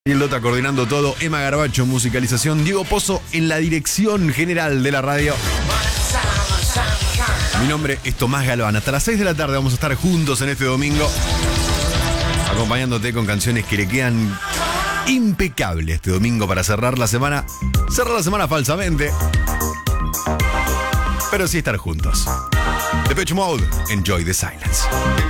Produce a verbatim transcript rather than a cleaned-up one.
Y el Lota coordinando todo, Emma Garbacho, musicalización, Diego Pozo en la dirección general de la radio. Mi nombre es Tomás Galván. Hasta las seis de la tarde vamos a estar juntos en este domingo, acompañándote con canciones que le quedan impecables este domingo para cerrar la semana. Cerrar la semana falsamente, pero sí estar juntos. Depeche Mode, Enjoy the Silence.